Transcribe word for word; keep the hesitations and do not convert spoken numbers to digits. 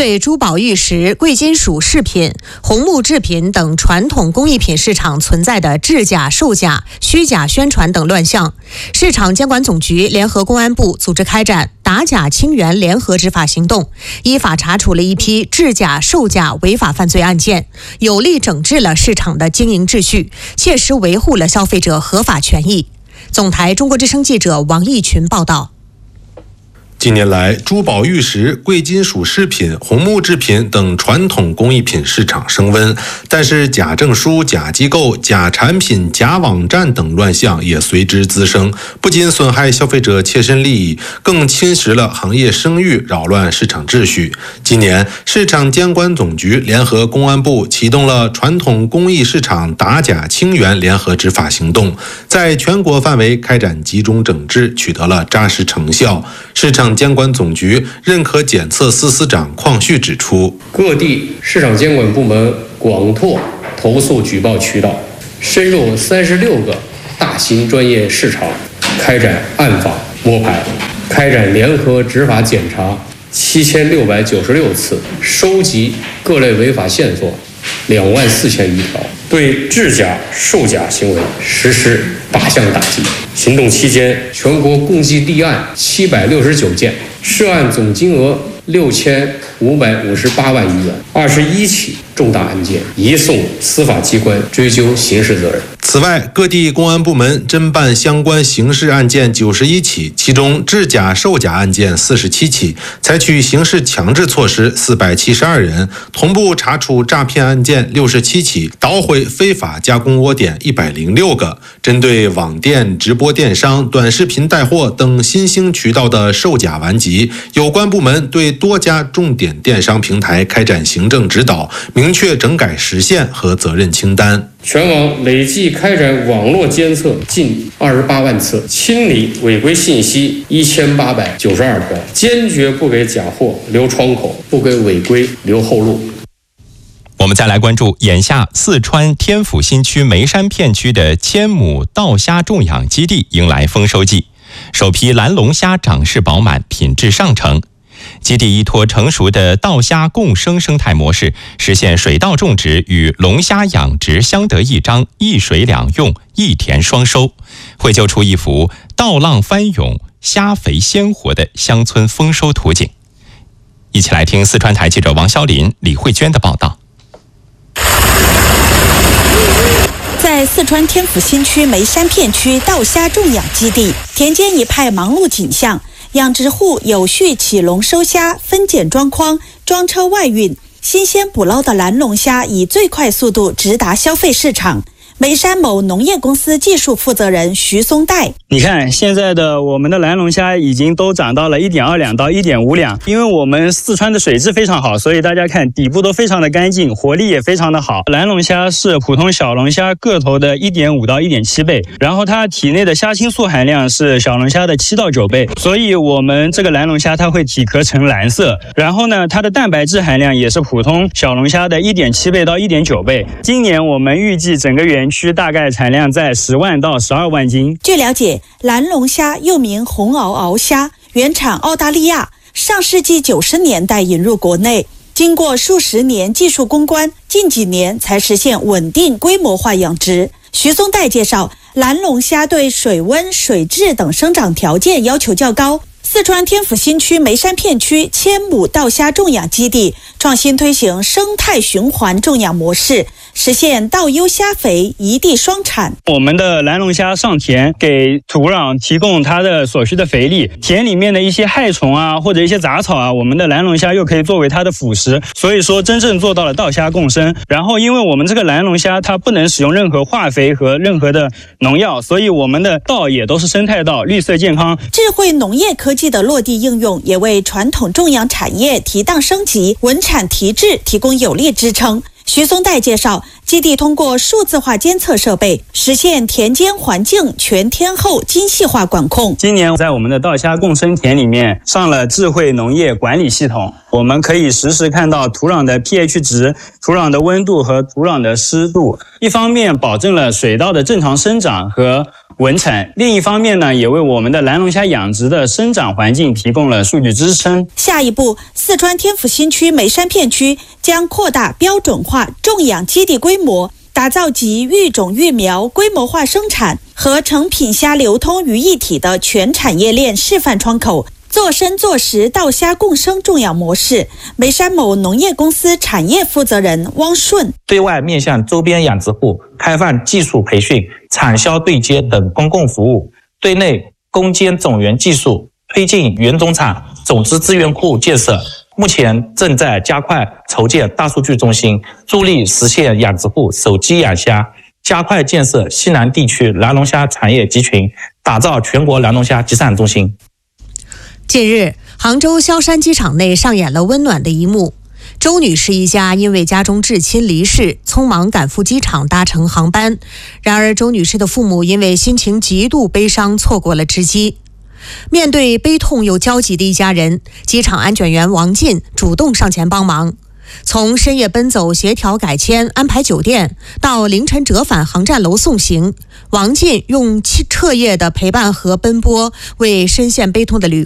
对珠宝玉石、贵金属饰品、红木制品等传统工艺品市场存在的制假、售假、虚假宣传等乱象，市场监管总局联合公安部组织开展打假清源联合执法行动，依法查处了一批制假、售假违法犯罪案件，有力整治了市场的经营秩序，切实维护了消费者合法权益。总台中国之声记者王义群报道。 近年来，珠宝玉石、贵金属饰品、红木制品等传统工艺品市场升温，但是假证书、假机构、假产品、假网站等乱象也随之滋生，不仅损害消费者切身利益，更侵蚀了行业声誉，扰乱市场秩序。今年，市场监管总局联合公安部启动了传统工艺市场打假清源联合执法行动，在全国范围开展集中整治，取得了扎实成效。市场监管总局认可检测司司长邝旭指出， 各地市场监管部门广拓投诉举报渠道，深入三十六个大型专业市场，开展暗访摸排，开展联合执法检查七千六百九十六次，收集各类违法线索两万四千余条，对制假、售假行为实施大项打击。行动期间，全国共计立案七百六十九件，涉案总金额六千五百五十八万余元，二十一起重大案件移送司法机关追究刑事责任。 此外，各地公安部门侦办相关刑事案件九十一起，其中制假、售假案件四十七起，采取刑事强制措施四百七十二人，同步查处诈骗案件六十七起，捣毁非法加工窝点一百零六个。针对网店、直播电商、短视频带货等新兴渠道的售假顽疾，有关部门对多家重点电商平台开展行政指导，明确整改时限和责任清单。 全网累计开展网络监测近二十八万次，清理违规信息一千八百九十二条，坚决不给假货留窗口，不给违规留后路。 我们再来关注，眼下四川天府新区眉山片区的千亩稻虾种养基地迎来丰收季，首批蓝龙虾长势饱满，品质上乘。基地依托成熟的稻虾共生生态模式，实现水稻种植与龙虾养殖相得益彰，一水两用，一田双收，绘就出一幅稻浪翻涌、虾肥鲜活的乡村丰收图景。一起来听四川台记者王肖林、李慧娟的报道。 在四川天府新区眉山片区稻虾种养基地，田间一派忙碌景象。养殖户有序起笼收虾，分拣装筐，装车外运。新鲜捕捞的蓝龙虾以最快速度直达消费市场。眉山某农业公司技术负责人徐松代， 你看现在的我们的蓝龙虾已经都长到了一点二两到一点五两，因为我们四川的水质非常好，所以大家看底部都非常的干净，活力也非常的好。蓝龙虾是普通小龙虾个头的一点五到一点七倍，然后它体内的虾青素含量是小龙虾的七到九倍，所以我们这个蓝龙虾它会体壳呈蓝色，然后呢它的蛋白质含量也是普通小龙虾的一点七倍到一点九倍。今年我们预计整个园区大概产量在十万到十二万斤。 据了解，蓝龙虾又名红螯螯虾，原产澳大利亚，上世纪九十年代引入国内，经过数十年技术攻关，近几年才实现稳定规模化养殖。徐松代介绍，蓝龙虾对水温、水质等生长条件要求较高。四川天府新区眉山片区千亩稻虾种养基地创新推行生态循环种养模式，实现稻优虾肥一地双产。 我们的蓝龙虾上田，给土壤提供它的所需的肥力，田里面的一些害虫啊或者一些杂草啊，我们的蓝龙虾又可以作为它的辅食，所以说真正做到了稻虾共生。然后因为我们这个蓝龙虾它不能使用任何化肥和任何的农药，所以我们的稻也都是生态稻，绿色健康。 智慧农业科技的落地应用，也为传统种养产业提档升级、稳产提质提供有力支撑。徐松代介绍，基地通过数字化监测设备，实现田间环境全天候精细化管控。 今年在我们的稻虾共生田里面上了智慧农业管理系统，我们可以实时看到土壤的 pH 值、土壤的温度和土壤的湿度，一方面保证了水稻的正常生长和文成。另一方面呢，也为我们的蓝龙虾养殖的生长环境提供了数据支撑。 下一步，四川天府新区梅山片区将扩大标准化种养基地规模，打造集育种育苗、规模化生产和成品虾流通于一体的全产业链示范窗口，做生做食稻虾共生种养模式。梅山某农业公司产业负责人汪顺： 对外面向周边养殖户开放技术培训、产销对接等公共服务；对内攻坚种源技术，推进原种场、种子资源库建设。目前正在加快筹建大数据中心，助力实现养殖户手机养虾，加快建设西南地区蓝龙虾产业集群，打造全国蓝龙虾集散中心。 近日，杭州萧山机场内上演了温暖的一幕。周女士一家因为家中至亲离世，匆忙赶赴机场搭乘航班。然而，周女士的父母因为心情极度悲伤，错过了值机。面对悲痛又焦急的一家人，机场安检员王进主动上前帮忙。从深夜奔走、协调改签、安排酒店，到凌晨折返航站楼送行，王进用彻夜的陪伴和奔波，为深陷悲痛的旅